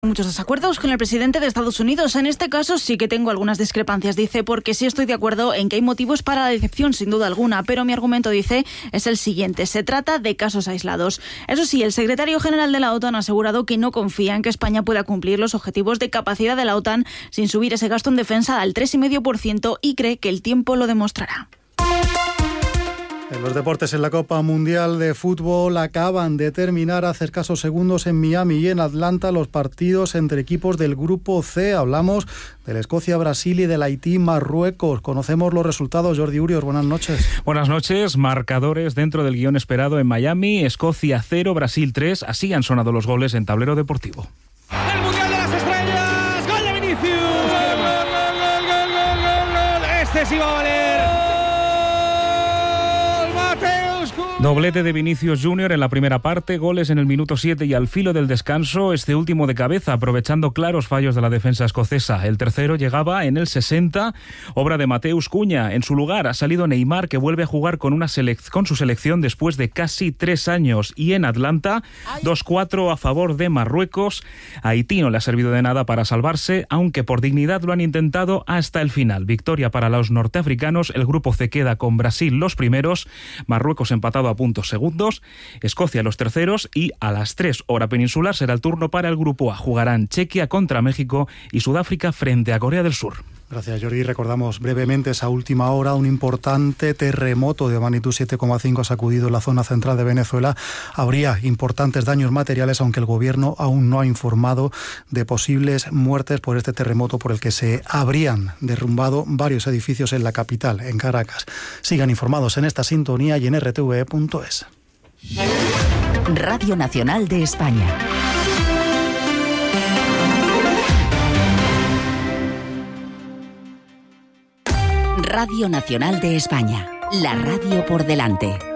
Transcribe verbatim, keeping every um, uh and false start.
Muchos desacuerdos con el presidente de Estados Unidos. En este caso sí que tengo algunas discrepancias, dice, porque sí estoy de acuerdo en que hay motivos para la decepción, sin duda alguna, pero mi argumento, dice, es el siguiente. Se trata de casos aislados. Eso sí, el secretario general de la OTAN ha asegurado que no confía en que España pueda cumplir los objetivos de capacidad de la OTAN sin subir ese gasto en defensa al tres coma cinco por ciento y cree que el tiempo lo demostrará. En los deportes, en la Copa Mundial de Fútbol acaban de terminar hace escasos segundos en Miami y en Atlanta los partidos entre equipos del Grupo C. Hablamos del Escocia-Brasil y del Haití-Marruecos. Conocemos los resultados. Jordi Urios, buenas noches. Buenas noches. Marcadores dentro del guión esperado en Miami. Escocia cero, Brasil tres. Así han sonado los goles en tablero deportivo. ¡El Mundial de las Estrellas! ¡Gol de Vinicius! ¡Gol, gol, gol, gol, gol, gol, gol! ¡Este sí va a valer! Doblete de Vinicius Junior en la primera parte, goles en el minuto siete y al filo del descanso, este último de cabeza, aprovechando claros fallos de la defensa escocesa. El tercero llegaba en el sesenta, obra de Mateus Cunha. En su lugar ha salido Neymar, que vuelve a jugar con, una selec- con su selección después de casi tres años. Y en Atlanta, dos cuatro a favor de Marruecos. A Haití no le ha servido de nada para salvarse, aunque por dignidad lo han intentado hasta el final. Victoria para los norteafricanos, el grupo C queda con Brasil los primeros, Marruecos empatado a puntos segundos, Escocia los terceros y a las tres hora peninsular será el turno para el grupo A. Jugarán Chequia contra México y Sudáfrica frente a Corea del Sur. Gracias, Jordi. Recordamos brevemente esa última hora. Un importante terremoto de magnitud siete coma cinco ha sacudido la zona central de Venezuela. Habría importantes daños materiales, aunque el gobierno aún no ha informado de posibles muertes por este terremoto por el que se habrían derrumbado varios edificios en la capital, en Caracas. Sigan informados en esta sintonía y en r t v e punto es. Radio Nacional de España. Radio Nacional de España, la radio por delante.